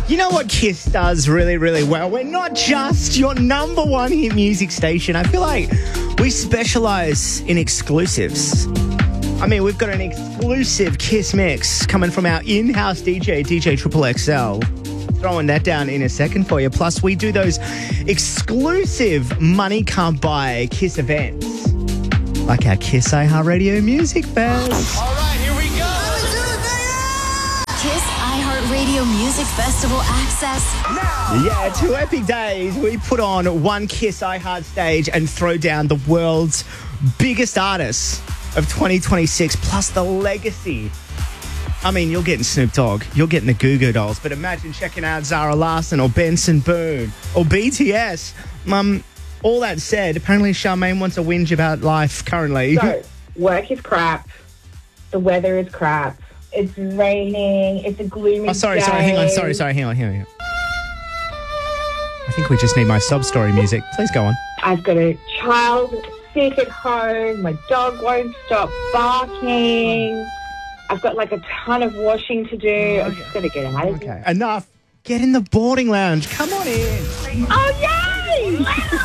You know what Kiss does really, really well? We're not just your number one hit music station. I feel like we specialise in exclusives. I mean, we've got an exclusive Kiss mix coming from our in-house DJ Triple XL. Throwing that down in a second for you. Plus, we do those exclusive money can't buy Kiss events, like our Kiss iHeartRadio Music Fest. All right, here we go. Kiss iHeartRadio Music Festival access now. Yeah, 2 epic days. We put on one Kiss iHeart stage and throw down the world's biggest artists of 2026, plus the legacy. I mean, you're getting Snoop Dogg, you're getting the Goo Goo Dolls, but imagine checking out Zara Larsson or Benson Boone or BTS. All that said, apparently Charmaine wants a whinge about life currently. So, work is crap. The weather is crap. It's raining. It's a gloomy day. Sorry, hang on. I think we just need my sob story music. Please go on. I've got a child sick at home. My dog won't stop barking. I've got like a ton of washing to do. I've just got to get out of here. Okay, enough. Get in the boarding lounge. Come on in. Oh, yay!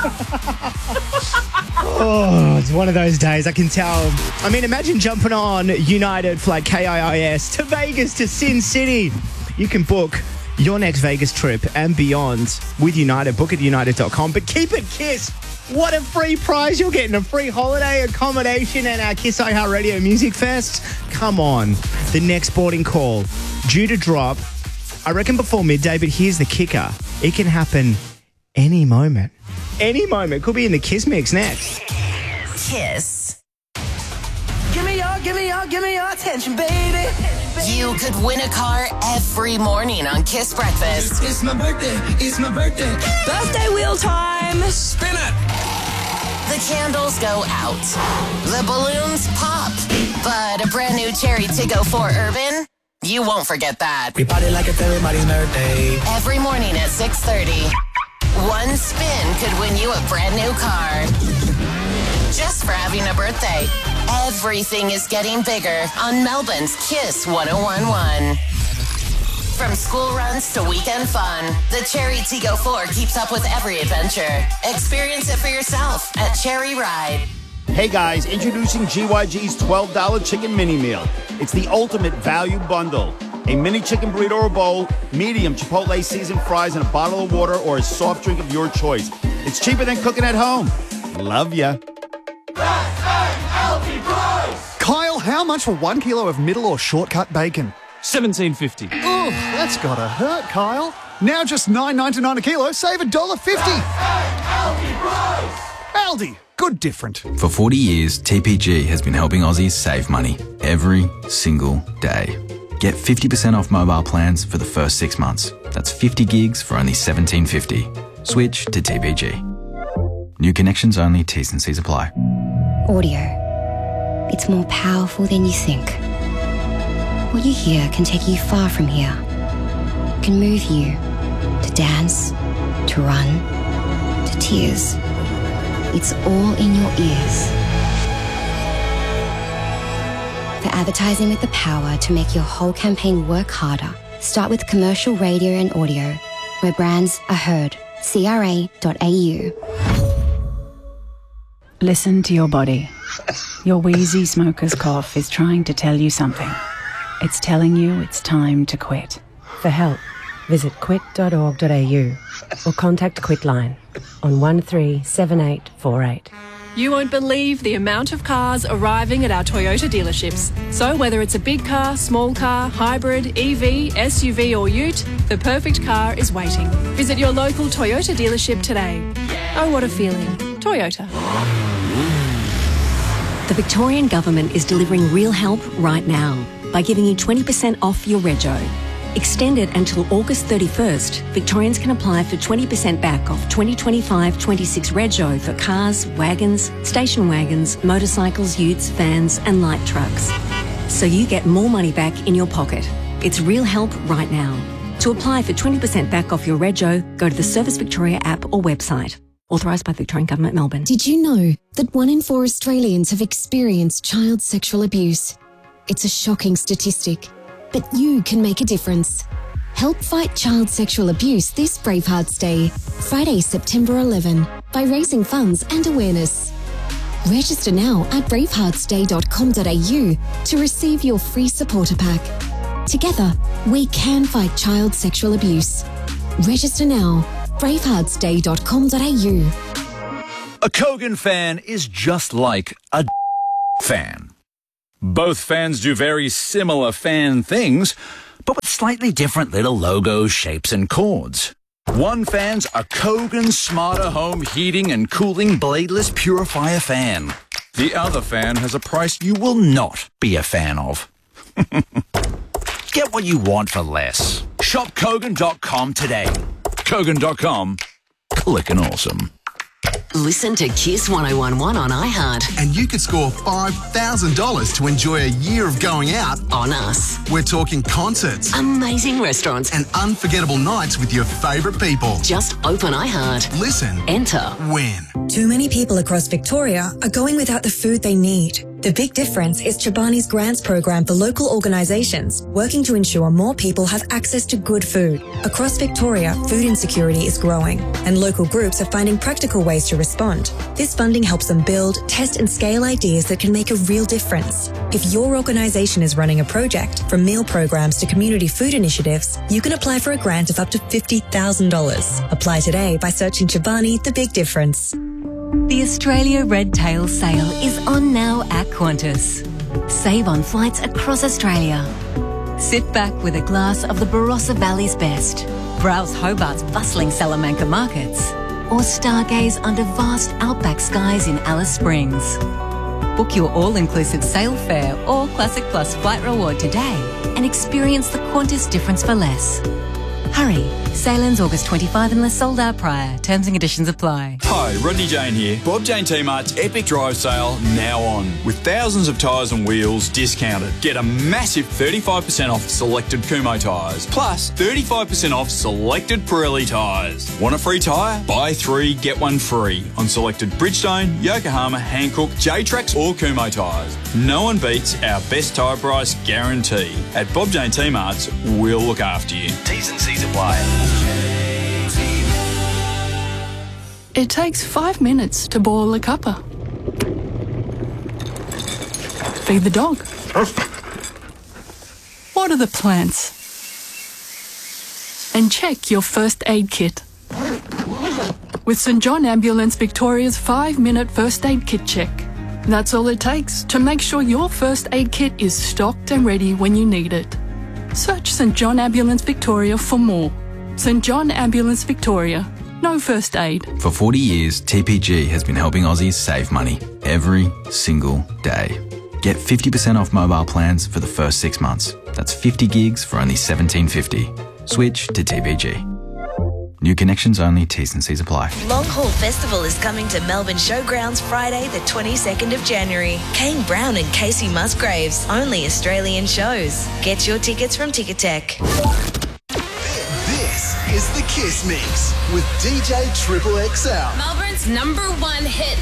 Oh, it's one of those days, I can tell. I mean, imagine jumping on United Flight KIIS to Vegas to Sin City. You can book your next Vegas trip and beyond with United. Book at united.com, but keep it Kiss. What a free prize. You're getting a free holiday accommodation and our Kiss iHeartRadio Music Fest. Come on. The next boarding call due to drop, I reckon before midday, but here's the kicker. It can happen any moment. Any moment. Could be in the Kiss mix next. Kiss. Give me your attention, baby. You could win a car every morning on Kiss Breakfast. It's my birthday. Birthday wheel time. Spin it. The candles go out. The balloons pop. But a brand new Cherry Tiggo 4 Urban, you won't forget that. We party like it's everybody's birthday. Every morning at 6:30. One spin could win you a brand new car. Just for having a birthday. Everything is getting bigger on Melbourne's Kiss 101.1. From school runs to weekend fun, the Cherry Tiggo 4 keeps up with every adventure. Experience it for yourself at Cherry Ride. Hey guys, introducing GYG's $12 chicken mini meal. It's the ultimate value bundle. A mini chicken burrito or bowl, medium Chipotle seasoned fries, and a bottle of water or a soft drink of your choice. It's cheaper than cooking at home. Love ya. Kyle, how much for 1 kilo of middle or shortcut bacon? $17.50. Oh, that's gotta hurt, Kyle. Now just $9.99 a kilo, save $1.50. Aldi, good different. For 40 years, TPG has been helping Aussies save money every single day. Get 50% off mobile plans for the first 6 months. That's 50 gigs for only $17.50. Switch to TPG. New connections only, T's and C's apply. Audio. It's more powerful than you think. What you hear can take you far from here. Can move you to dance, to run, to tears. It's all in your ears. For advertising with the power to make your whole campaign work harder, start with commercial radio and audio, where brands are heard. CRA.au. Listen to your body. Your wheezy smoker's cough is trying to tell you something. It's telling you it's time to quit. For help, visit quit.org.au or contact Quitline on 137848. You won't believe the amount of cars arriving at our Toyota dealerships. So whether it's a big car, small car, hybrid, EV, SUV or ute, the perfect car is waiting. Visit your local Toyota dealership today. Oh, what a feeling. Toyota. The Victorian Government is delivering real help right now by giving you 20% off your rego. Extended until August 31st, Victorians can apply for 20% back off 2025-26 rego for cars, wagons, station wagons, motorcycles, utes, vans and light trucks. So you get more money back in your pocket. It's real help right now. To apply for 20% back off your rego, go to the Service Victoria app or website. Authorised by Victorian Government, Melbourne. Did you know that 1 in 4 Australians have experienced child sexual abuse? It's a shocking statistic, but you can make a difference. Help fight child sexual abuse this Bravehearts Day, Friday, September 11, by raising funds and awareness. Register now at braveheartsday.com.au to receive your free supporter pack. Together, we can fight child sexual abuse. Register now, braveheartsday.com.au. A Kogan fan is just like a fan. Both fans do very similar fan things, but with slightly different little logos, shapes and chords. One fan's a Kogan Smarter Home Heating and Cooling Bladeless Purifier fan. The other fan has a price you will not be a fan of. Get what you want for less. Shop Kogan.com today. Kogan.com. Clickin' awesome. Listen to Kiss 1011 on iHeart. And you could score $5,000 to enjoy a year of going out on us. We're talking concerts, amazing restaurants, and unforgettable nights with your favourite people. Just open iHeart. Listen. Enter. Win. Too many people across Victoria are going without the food they need. The big difference is Chobani's grants program for local organisations, working to ensure more people have access to good food. Across Victoria, food insecurity is growing, and local groups are finding practical ways to respond. This funding helps them build, test and scale ideas that can make a real difference. If your organisation is running a project, from meal programs to community food initiatives, you can apply for a grant of up to $50,000. Apply today by searching Chobani The Big Difference. The Australia Red Tail Sale is on now at Qantas. Save on flights across Australia. Sit back with a glass of the Barossa Valley's best. Browse Hobart's bustling Salamanca markets. Or stargaze under vast outback skies in Alice Springs. Book your all-inclusive sail fare or Classic Plus flight reward today and experience the Qantas difference for less. Hurry. Sale ends August 25 unless sold out prior. Terms and conditions apply. Hi, Rodney Jane here. Bob Jane T-Mart's Epic Drive Sale now on. With thousands of tyres and wheels discounted. Get a massive 35% off selected Kumho tyres. Plus 35% off selected Pirelli tyres. Want a free tyre? Buy 3, get 1 free on selected Bridgestone, Yokohama, Hankook, J-Trax or Kumho tyres. No one beats our best tyre price guarantee. At Bob Jane T-Mart's, we'll look after you. T's and C's apply. It takes 5 minutes to boil a cuppa. Feed the dog. Water the plants. And check your first aid kit. With St John Ambulance Victoria's 5-minute first aid kit check. That's all it takes to make sure your first aid kit is stocked and ready when you need it. Search St John Ambulance Victoria for more. St John Ambulance Victoria. No first aid. For 40 years, TPG has been helping Aussies save money every single day. Get 50% off mobile plans for the first 6 months. That's 50 gigs for only $17.50. Switch to TPG. New connections only, T's and C's apply. Long Haul Festival is coming to Melbourne Showgrounds Friday the 22nd of January. Kane Brown and Casey Musgraves. Only Australian shows. Get your tickets from Ticketek. This is the Kiss Mix with DJ Triple XL. Melbourne's #1 hit